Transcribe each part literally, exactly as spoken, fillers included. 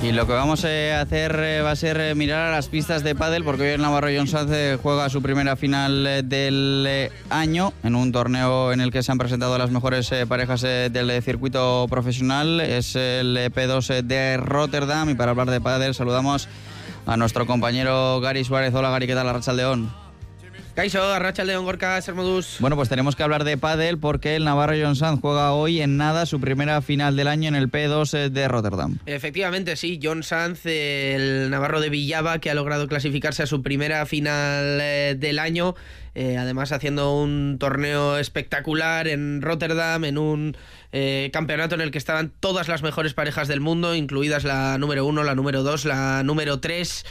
Y lo que vamos a hacer va a ser mirar a las pistas de pádel, porque hoy el navarro Jon Sanz juega su primera final del año en un torneo en el que se han presentado las mejores parejas del circuito profesional. Es el P dos de Rotterdam, y para hablar de pádel saludamos a nuestro compañero Gary Suárez. Hola Gary, ¿qué tal? Arratsaldeon. Kaixo, Arratsaldeon, Gorka, zer moduz. Bueno, pues tenemos que hablar de pádel porque el navarro Jon Sanz juega hoy en nada su primera final del año en el P dos de Rotterdam. Efectivamente, sí, Jon Sanz, el navarro de Villava, que ha logrado clasificarse a su primera final eh, del año, eh, además haciendo un torneo espectacular en Rotterdam, en un eh, campeonato en el que estaban todas las mejores parejas del mundo, incluidas la número uno, la número dos, la número tres.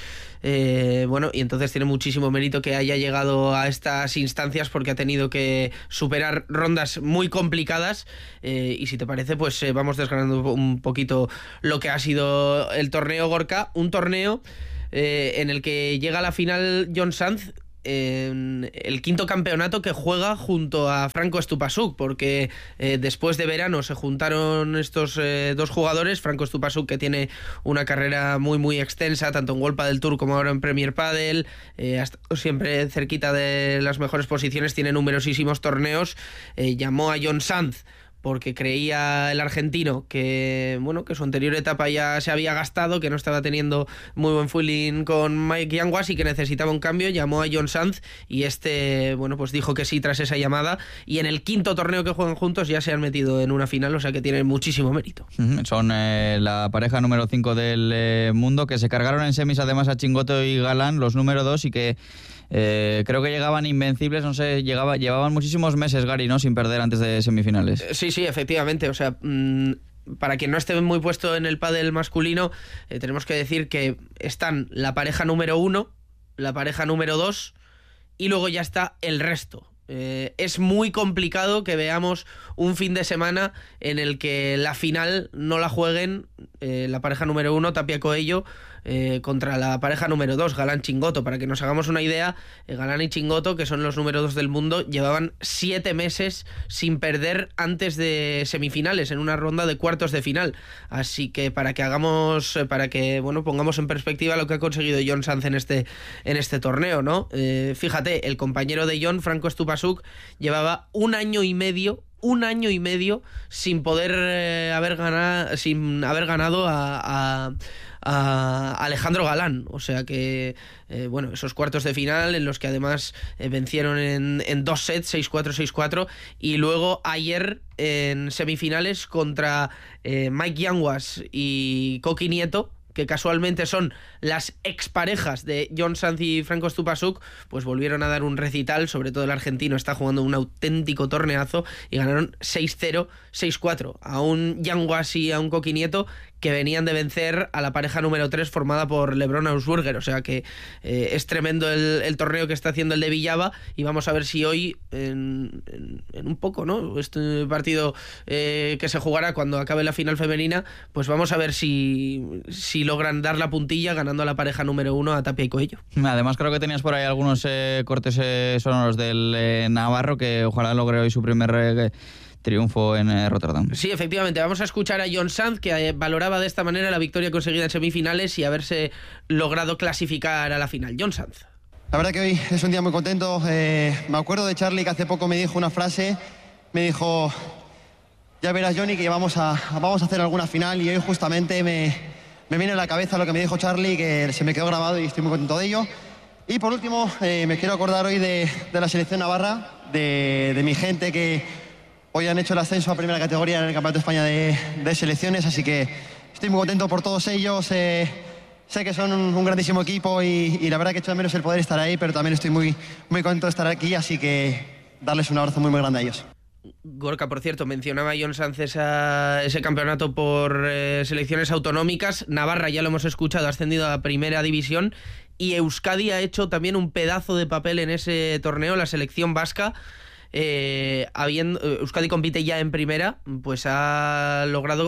Eh, bueno, y entonces tiene muchísimo mérito que haya llegado a estas instancias, porque ha tenido que superar rondas muy complicadas, eh, y si te parece pues eh, vamos desgranando un poquito lo que ha sido el torneo, Gorka, un torneo eh, en el que llega a la final Jon Sanz, en el quinto campeonato que juega junto a Franco Stupasuk, porque eh, después de verano se juntaron estos eh, dos jugadores. Franco Stupasuk, que tiene una carrera muy muy extensa tanto en World Padel Tour como ahora en Premier Padel, eh, ha estado siempre cerquita de las mejores posiciones, tiene numerosísimos torneos, eh, llamó a Jon Sanz porque creía el argentino que bueno que su anterior etapa ya se había gastado, que no estaba teniendo muy buen feeling con Mike Yanguas y que necesitaba un cambio. Llamó a Jon Sanz y este bueno pues dijo que sí tras esa llamada, y en el quinto torneo que juegan juntos ya se han metido en una final, o sea que tienen muchísimo mérito. Son eh, la pareja número cinco del eh, mundo, que se cargaron en semis además a Chingoto y Galán, los número dos, y que Eh, creo que llegaban invencibles, no sé, llegaba, llevaban muchísimos meses, Gary, ¿no?, sin perder antes de semifinales. Sí, sí, efectivamente, o sea, mmm, para quien no esté muy puesto en el pádel masculino, eh, tenemos que decir que están la pareja número uno, la pareja número dos, y luego ya está el resto. Eh, es muy complicado que veamos un fin de semana en el que la final no la jueguen eh, la pareja número uno, Tapia Coello, eh, contra la pareja número dos, Galán Chingoto. Para que nos hagamos una idea, eh, Galán y Chingoto, que son los número dos del mundo, llevaban siete meses sin perder antes de semifinales, en una ronda de cuartos de final. Así que para que hagamos, para que bueno pongamos en perspectiva lo que ha conseguido Jon Sanz en este, en este torneo, ¿no? Eh, fíjate, el compañero de Jon, Franco Stupasuk, llevaba un año y medio un año y medio sin poder eh, haber ganado sin haber ganado a, a, a Alejandro Galán, o sea que eh, bueno, esos cuartos de final en los que además eh, vencieron en, en dos sets, seis cuatro, seis cuatro, y luego ayer en semifinales contra eh, Mike Yanguas y Coqui Nieto, que casualmente son las exparejas de Jon Sanz y Franco Stupasuk, pues volvieron a dar un recital. Sobre todo el argentino está jugando un auténtico torneazo y ganaron seis cero, seis cuatro a un Yanguas y a un Coqui Nieto que venían de vencer a la pareja número tres formada por Lebron Ausburger. O sea que eh, es tremendo el, el torneo que está haciendo el de Villava, y vamos a ver si hoy en, en, en un poco, ¿no?, este partido eh, que se jugará cuando acabe la final femenina, pues vamos a ver si, si logran dar la puntilla ganando a la pareja número uno, a Tapia y Coello. Además creo que tenías por ahí algunos eh, cortes eh, sonoros del eh, navarro, que ojalá logre hoy su primer eh, triunfo en eh, Rotterdam. Sí, efectivamente, vamos a escuchar a Jon Sanz, que eh, valoraba de esta manera la victoria conseguida en semifinales y haberse logrado clasificar a la final. Jon Sanz. La verdad que hoy es un día muy contento. Eh, me acuerdo de Charlie, que hace poco me dijo una frase, me dijo: ya verás, Johnny, que vamos a, vamos a hacer alguna final, y hoy justamente me, me viene a la cabeza lo que me dijo Charlie, que se me quedó grabado y estoy muy contento de ello. Y por último, eh, me quiero acordar hoy de, de la selección navarra, de, de mi gente que hoy han hecho el ascenso a primera categoría en el Campeonato de España de, de selecciones, así que estoy muy contento por todos ellos. Eh, sé que son un, un grandísimo equipo y, y la verdad que echo de menos el poder estar ahí, pero también estoy muy, muy contento de estar aquí, así que darles un abrazo muy muy grande a ellos. Gorka, por cierto, mencionaba Jon Sanz esa, ese campeonato por eh, selecciones autonómicas. Navarra, ya lo hemos escuchado, ha ascendido a la primera división, y Euskadi ha hecho también un pedazo de papel en ese torneo. La selección vasca, eh, habiendo, Euskadi compite ya en primera, pues ha logrado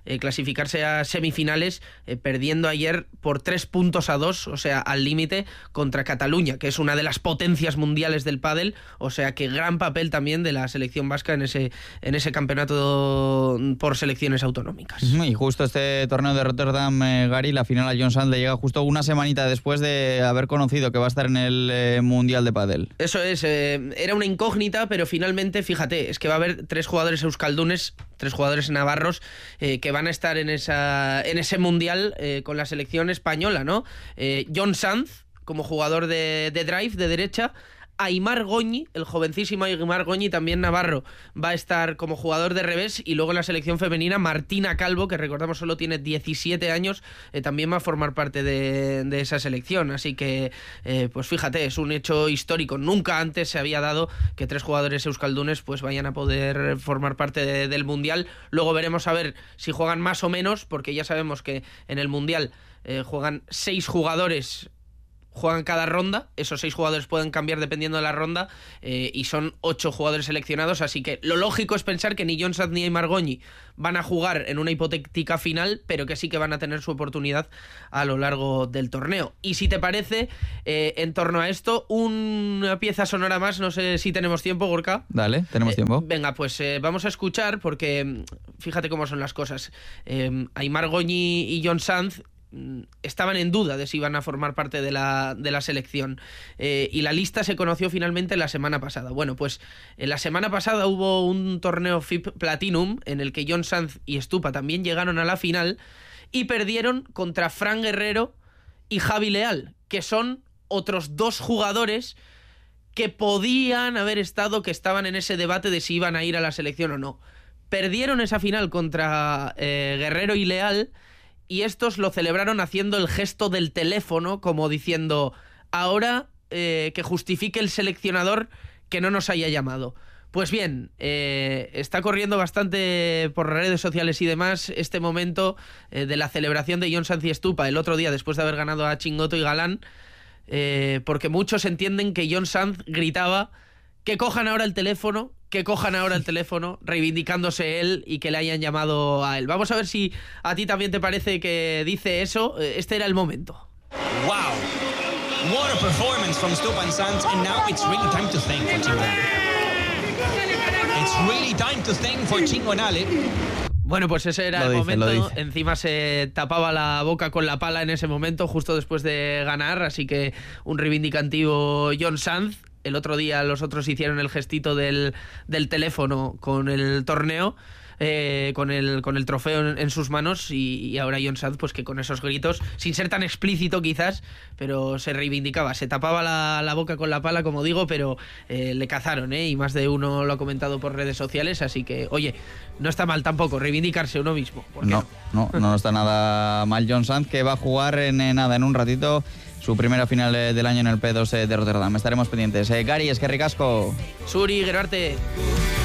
eh, clasificarse a semifinales, eh, perdiendo ayer por tres puntos a dos, o sea, al límite, contra Cataluña, que es una de las potencias mundiales del pádel, o sea que gran papel también de la selección vasca en ese, en ese campeonato por selecciones autonómicas. Y justo este torneo de Rotterdam, eh, Gary, la final a John Sand le llega justo una semanita después de haber conocido que va a estar en el eh, Mundial de Pádel. Eso es, eh, era una incógnita, pero finalmente, fíjate, es que va a haber tres jugadores euskaldunes, tres jugadores navarros eh, que van a estar en esa en ese Mundial eh, con la selección española, ¿no? Eh, John Sanz, como jugador de, de drive, de derecha. Aimar Goñi, el jovencísimo Aimar Goñi, también navarro, va a estar como jugador de revés. Y luego en la selección femenina, Martina Calvo, que recordamos solo tiene diecisiete años, eh, también va a formar parte de, de esa selección. Así que, eh, pues fíjate, es un hecho histórico. Nunca antes se había dado que tres jugadores euskaldunes pues vayan a poder formar parte de, del Mundial. Luego veremos a ver si juegan más o menos, porque ya sabemos que en el Mundial eh, juegan seis jugadores, juegan cada ronda, esos seis jugadores pueden cambiar dependiendo de la ronda, eh, y son ocho jugadores seleccionados, así que lo lógico es pensar que ni John Sanz ni Aimar Goñi van a jugar en una hipotética final, pero que sí que van a tener su oportunidad a lo largo del torneo. Y si te parece, eh, en torno a esto, una pieza sonora más, no sé si tenemos tiempo, Gorka. Dale, tenemos eh, tiempo. Venga, pues eh, vamos a escuchar, porque fíjate cómo son las cosas. Eh, Aimar Goñi y John Sanz estaban en duda de si iban a formar parte de la, de la selección, eh, y la lista se conoció finalmente la semana pasada. Bueno, pues en la semana pasada hubo un torneo F I P Platinum en el que John Sanz y Stupa también llegaron a la final y perdieron contra Fran Guerrero y Javi Leal, que son otros dos jugadores que podían haber estado, que estaban en ese debate de si iban a ir a la selección o no. Perdieron esa final contra eh, Guerrero y Leal, y estos lo celebraron haciendo el gesto del teléfono, como diciendo, ahora eh, que justifique el seleccionador que no nos haya llamado. Pues bien, eh, está corriendo bastante por redes sociales y demás este momento eh, de la celebración de John Sanz y Stupa el otro día, después de haber ganado a Chingoto y Galán, eh, porque muchos entienden que John Sanz gritaba que cojan ahora el teléfono, que cojan ahora el teléfono, reivindicándose él y que le hayan llamado a él. Vamos a ver si a ti también te parece que dice eso. Este era el momento. Wow, what a performance from Stupa Sanz, and now it's really time to thank for Chingonale. It's really time to thank for Chingonale. Bueno, pues ese era lo el dice, momento. Encima se tapaba la boca con la pala en ese momento, justo después de ganar, así que un reivindicativo John Sanz. El otro día los otros hicieron el gestito del, del teléfono con el torneo, eh, con, el, con el trofeo en, en sus manos, y, y ahora John Sanz, pues que con esos gritos, sin ser tan explícito quizás, pero se reivindicaba, se tapaba la, la boca con la pala, como digo, pero eh, le cazaron, ¿eh? Y más de uno lo ha comentado por redes sociales, así que, oye, no está mal tampoco reivindicarse uno mismo. No, no, no, no está nada mal John Sanz, que va a jugar en eh, nada, en un ratito, su primera final eh, del año en el P dos eh, de Rotterdam. Estaremos pendientes. Eh, Gary, es que ricasco. Suri, Gerarte.